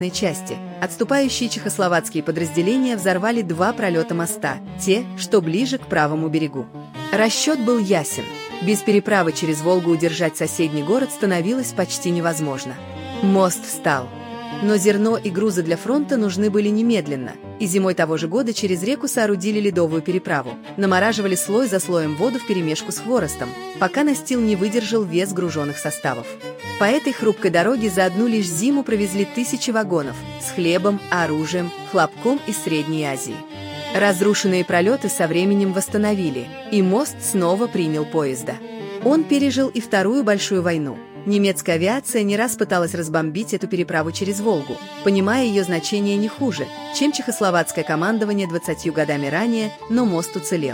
части. Отступающие чехословацкие подразделения взорвали 2 пролета моста, те, что ближе к правому берегу. Расчет был ясен. Без переправы через Волгу удержать соседний город становилось почти невозможно. Мост встал. Но зерно и грузы для фронта нужны были немедленно, и зимой того же года через реку соорудили ледовую переправу, намораживали слой за слоем воду вперемешку с хворостом, пока настил не выдержал вес груженных составов. По этой хрупкой дороге за одну лишь зиму провезли 1000 вагонов с хлебом, оружием, хлопком из Средней Азии. Разрушенные пролеты со временем восстановили, и мост снова принял поезда. Он пережил и Вторую большую войну. Немецкая авиация не раз пыталась разбомбить эту переправу через Волгу, понимая ее значение не хуже, чем чехословацкое командование 20 годами ранее, но мост уцелел.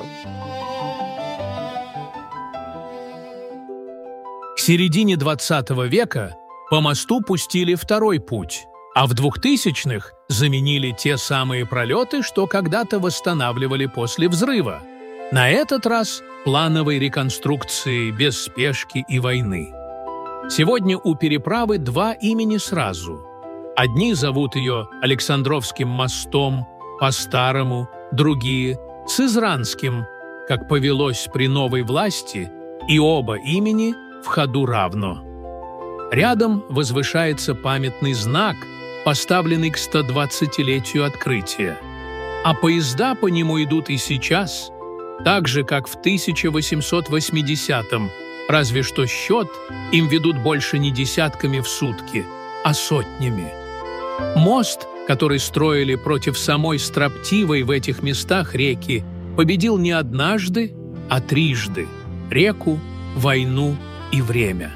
К середине 20 века по мосту пустили второй путь, а в 2000-х заменили те самые пролеты, что когда-то восстанавливали после взрыва. На этот раз плановой реконструкции без спешки и войны. Сегодня у переправы 2 имени сразу. Одни зовут ее Александровским мостом, по-старому, другие – Сызранским, как повелось при новой власти, и оба имени в ходу равно. Рядом возвышается памятный знак, поставленный к 120-летию открытия. А поезда по нему идут и сейчас, так же, как в 1880-м, разве что счет им ведут больше не десятками в сутки, а сотнями. Мост, который строили против самой строптивой в этих местах реки, победил не однажды, а трижды – реку, войну и время.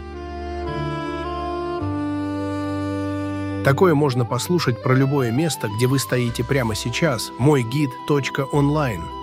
Такое можно послушать про любое место, где вы стоите прямо сейчас. Мойгид.онлайн.